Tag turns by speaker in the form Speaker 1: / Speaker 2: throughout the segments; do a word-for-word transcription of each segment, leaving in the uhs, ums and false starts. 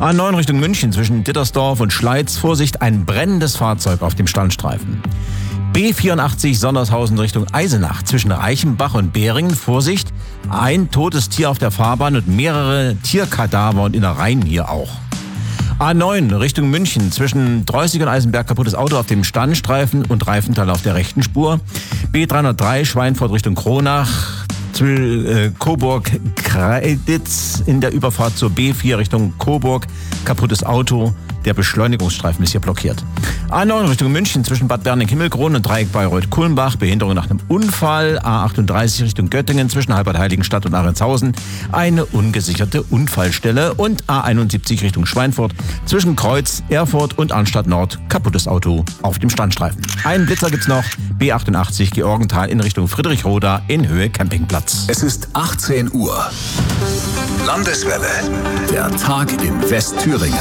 Speaker 1: A neun Richtung München zwischen Dittersdorf und Schleiz. Vorsicht, ein brennendes Fahrzeug auf dem Standstreifen. B vierundachtzig Sondershausen Richtung Eisenach zwischen Reichenbach und Beringen. Vorsicht, ein totes Tier auf der Fahrbahn und mehrere Tierkadaver und Innereien hier auch. A neun Richtung München zwischen Dreußig und Eisenberg kaputtes Auto auf dem Standstreifen und Reifental auf der rechten Spur. B dreihundertdrei Schweinfurt Richtung Kronach. Coburg-Kreiditz in der Überfahrt zur B vier Richtung Coburg. Kaputtes Auto. Der Beschleunigungsstreifen ist hier blockiert. A neun Richtung München zwischen Bad Berning-Himmelkron und Dreieck Bayreuth-Kulmbach. Behinderung nach einem Unfall. A achtunddreißig Richtung Göttingen zwischen Halbert-Heiligenstadt und Ahrentshausen. Eine ungesicherte Unfallstelle. Und A einundsiebzig Richtung Schweinfurt zwischen Kreuz, Erfurt und Arnstadt Nord. Kaputtes Auto auf dem Standstreifen. Einen Blitzer gibt's noch. B achtundachtzig Georgenthal in Richtung Friedrichroda in Höhe Campingplatz.
Speaker 2: Es ist achtzehn Uhr. Landeswelle. Der Tag in Westthüringen.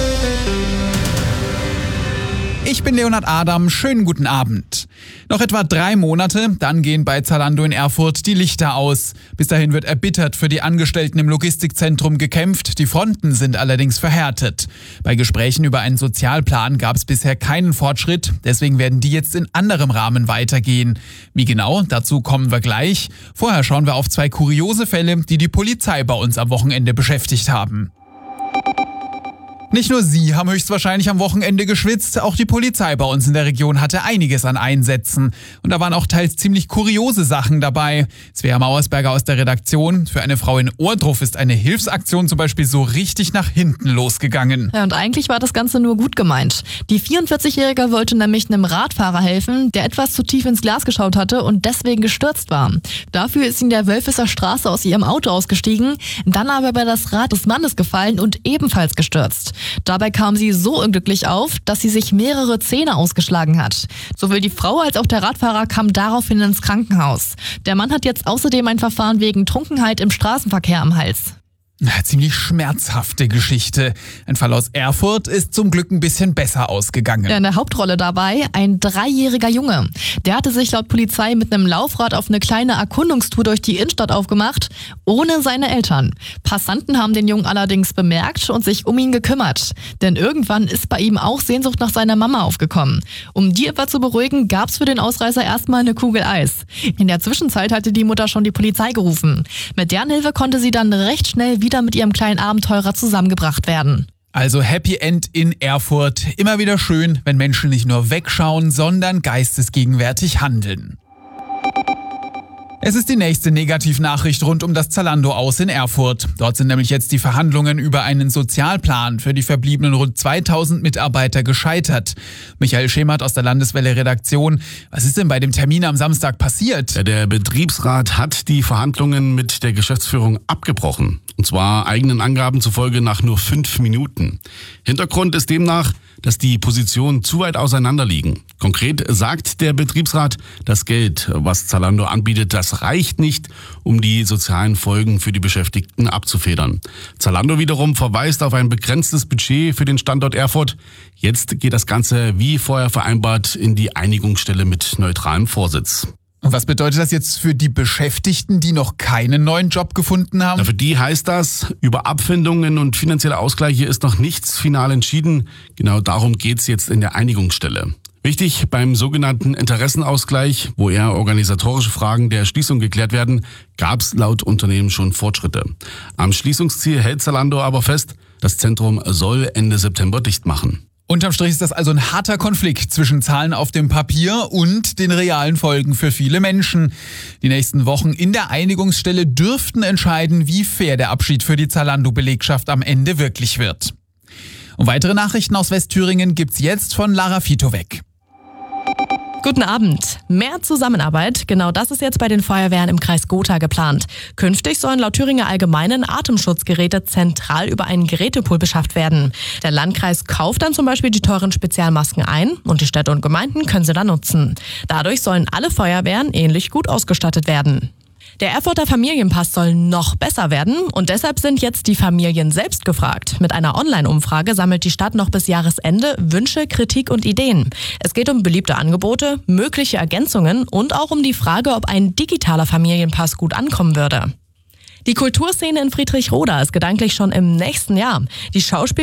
Speaker 3: Ich bin Leonhard Adam, schönen guten Abend. Noch etwa drei Monate, dann gehen bei Zalando in Erfurt die Lichter aus. Bis dahin wird erbittert für die Angestellten im Logistikzentrum gekämpft, die Fronten sind allerdings verhärtet. Bei Gesprächen über einen Sozialplan gab es bisher keinen Fortschritt, deswegen werden die jetzt in anderem Rahmen weitergehen. Wie genau, dazu kommen wir gleich. Vorher schauen wir auf zwei kuriose Fälle, die die Polizei bei uns am Wochenende beschäftigt haben. Nicht nur Sie haben höchstwahrscheinlich am Wochenende geschwitzt, auch die Polizei bei uns in der Region hatte einiges an Einsätzen. Und da waren auch teils ziemlich kuriose Sachen dabei. Svea Mauersberger aus der Redaktion. Für eine Frau in Ohrdruf ist eine Hilfsaktion zum Beispiel so richtig nach hinten losgegangen.
Speaker 4: Ja, und eigentlich war das Ganze nur gut gemeint. Die vierundvierzigjährige wollte nämlich einem Radfahrer helfen, der etwas zu tief ins Glas geschaut hatte und deswegen gestürzt war. Dafür ist sie in der Wölfisser Straße aus ihrem Auto ausgestiegen, dann aber bei das Rad des Mannes gefallen und ebenfalls gestürzt. Dabei kam sie so unglücklich auf, dass sie sich mehrere Zähne ausgeschlagen hat. Sowohl die Frau als auch der Radfahrer kamen daraufhin ins Krankenhaus. Der Mann hat jetzt außerdem ein Verfahren wegen Trunkenheit im Straßenverkehr am Hals.
Speaker 3: Ziemlich schmerzhafte Geschichte. Ein Fall aus Erfurt ist zum Glück ein bisschen besser ausgegangen.
Speaker 4: Ja, in der Hauptrolle dabei ein dreijähriger Junge. Der hatte sich laut Polizei mit einem Laufrad auf eine kleine Erkundungstour durch die Innenstadt aufgemacht, ohne seine Eltern. Passanten haben den Jungen allerdings bemerkt und sich um ihn gekümmert. Denn irgendwann ist bei ihm auch Sehnsucht nach seiner Mama aufgekommen. Um die etwa zu beruhigen, gab's für den Ausreißer erstmal eine Kugel Eis. In der Zwischenzeit hatte die Mutter schon die Polizei gerufen. Mit deren Hilfe konnte sie dann recht schnell wieder mit ihrem kleinen Abenteurer zusammengebracht werden.
Speaker 3: Also Happy End in Erfurt. Immer wieder schön, wenn Menschen nicht nur wegschauen, sondern geistesgegenwärtig handeln. Es ist die nächste Negativnachricht rund um das Zalando aus in Erfurt. Dort sind nämlich jetzt die Verhandlungen über einen Sozialplan für die verbliebenen rund zweitausend Mitarbeiter gescheitert. Michael Schemert aus der Landeswelle-Redaktion. Was ist denn bei dem Termin am Samstag passiert?
Speaker 5: Ja, der Betriebsrat hat die Verhandlungen mit der Geschäftsführung abgebrochen. Und zwar eigenen Angaben zufolge nach nur fünf Minuten. Hintergrund ist demnach, dass die Positionen zu weit auseinander liegen. Konkret sagt der Betriebsrat, das Geld, was Zalando anbietet, das reicht nicht, um die sozialen Folgen für die Beschäftigten abzufedern. Zalando wiederum verweist auf ein begrenztes Budget für den Standort Erfurt. Jetzt geht das Ganze wie vorher vereinbart in die Einigungsstelle mit neutralem Vorsitz.
Speaker 3: Und was bedeutet das jetzt für die Beschäftigten, die noch keinen neuen Job gefunden haben?
Speaker 5: Ja, für die heißt das, über Abfindungen und finanzielle Ausgleiche ist noch nichts final entschieden. Genau darum geht's jetzt in der Einigungsstelle. Wichtig beim sogenannten Interessenausgleich, wo eher organisatorische Fragen der Schließung geklärt werden, gab's laut Unternehmen schon Fortschritte. Am Schließungsziel hält Zalando aber fest, das Zentrum soll Ende September dicht machen.
Speaker 3: Unterm Strich ist das also ein harter Konflikt zwischen Zahlen auf dem Papier und den realen Folgen für viele Menschen. Die nächsten Wochen in der Einigungsstelle dürften entscheiden, wie fair der Abschied für die Zalando-Belegschaft am Ende wirklich wird. Und weitere Nachrichten aus Westthüringen gibt's jetzt von Lara Fitowek.
Speaker 6: Guten Abend. Mehr Zusammenarbeit, genau das ist jetzt bei den Feuerwehren im Kreis Gotha geplant. Künftig sollen laut Thüringer Allgemeinen Atemschutzgeräte zentral über einen Gerätepool beschafft werden. Der Landkreis kauft dann zum Beispiel die teuren Spezialmasken ein und die Städte und Gemeinden können sie dann nutzen. Dadurch sollen alle Feuerwehren ähnlich gut ausgestattet werden. Der Erfurter Familienpass soll noch besser werden und deshalb sind jetzt die Familien selbst gefragt. Mit einer Online-Umfrage sammelt die Stadt noch bis Jahresende Wünsche, Kritik und Ideen. Es geht um beliebte Angebote, mögliche Ergänzungen und auch um die Frage, ob ein digitaler Familienpass gut ankommen würde. Die Kulturszene in Friedrichroda ist gedanklich schon im nächsten Jahr. Die Schauspiel